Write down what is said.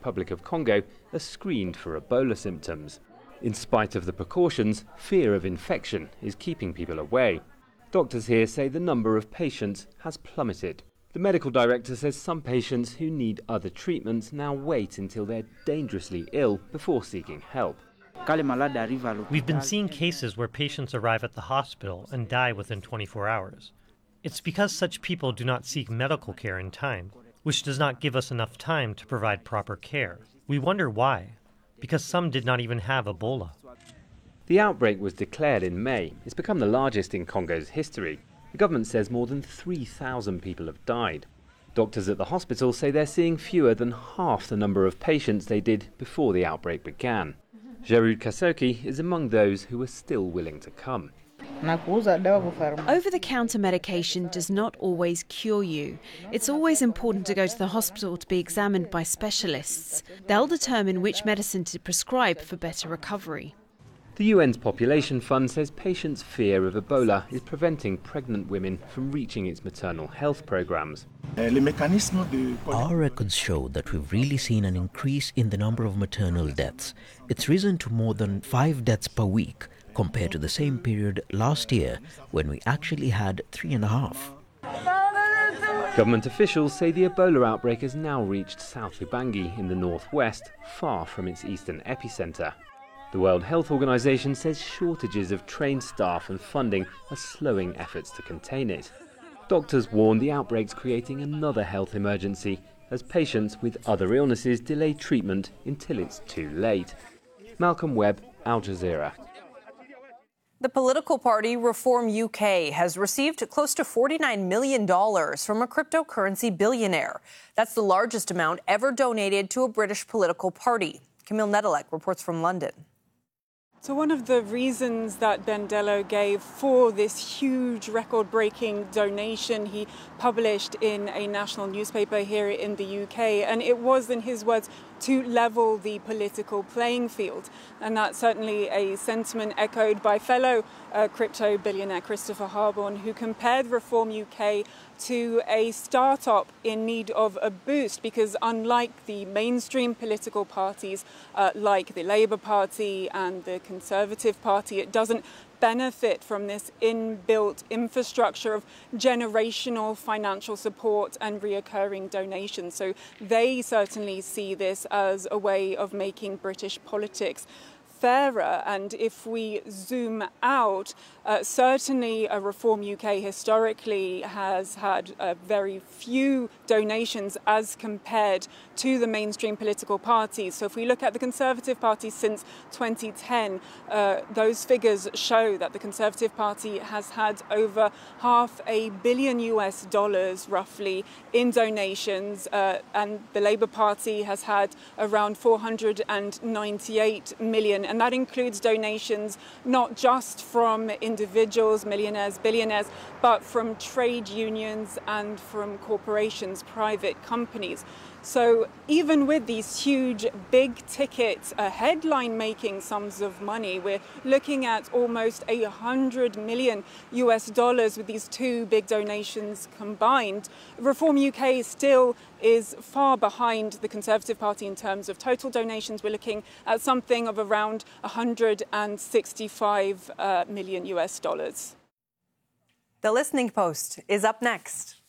Republic of Congo are screened for Ebola symptoms. In spite of the precautions, fear of infection is keeping people away. Doctors here say the number of patients has plummeted. The medical director says some patients who need other treatments now wait until they're dangerously ill before seeking help. We've been seeing cases where patients arrive at the hospital and die within 24 hours. It's because such people do not seek medical care in time, which does not give us enough time to provide proper care. We wonder why. Because some did not even have Ebola. The outbreak was declared in May. It's become the largest in Congo's history. The government says more than 3,000 people have died. Doctors at the hospital say they're seeing fewer than half the number of patients they did before the outbreak began. Gerud Kasoki is among those who are still willing to come. Over-the-counter medication does not always cure you. It's always important to go to the hospital to be examined by specialists. They'll determine which medicine to prescribe for better recovery. The UN's Population Fund says patients' fear of Ebola is preventing pregnant women from reaching its maternal health programs. Our records show that we've really seen an increase in the number of maternal deaths. It's risen to more than 5 deaths per week, compared to the same period last year, when we actually had 3.5. Government officials say the Ebola outbreak has now reached South Ubangi in the northwest, far from its eastern epicenter. The World Health Organization says shortages of trained staff and funding are slowing efforts to contain it. Doctors warn the outbreak's creating another health emergency as patients with other illnesses delay treatment until it's too late. Malcolm Webb, Al Jazeera. The political party Reform UK has received close to $49 million from a cryptocurrency billionaire. That's the largest amount ever donated to a British political party. Camille Nedelec reports from London. So one of the reasons that Bendello gave for this huge record-breaking donation he published in a national newspaper here in the UK, and it was, in his words, to level the political playing field. And that's certainly a sentiment echoed by fellow crypto billionaire Christopher Harborne, who compared Reform UK to a startup in need of a boost, because unlike the mainstream political parties like the Labour Party and the Conservative Party, it doesn't benefit from this inbuilt infrastructure of generational financial support and reoccurring donations. So they certainly see this as a way of making British politics fairer. And if we zoom out, certainly Reform UK historically has had very few donations as compared to the mainstream political parties. So if we look at the Conservative Party since 2010, those figures show that the Conservative Party has had over $500 million roughly in donations, and the Labour Party has had around 498 million. And that includes donations not just from individuals, millionaires, billionaires, but from trade unions and from corporations, private companies. So even with these huge, big-ticket, headline-making sums of money, we're looking at almost $100 million with these two big donations combined. Reform UK still is far behind the Conservative Party in terms of total donations. We're looking at something of around $165 million. The Listening Post is up next.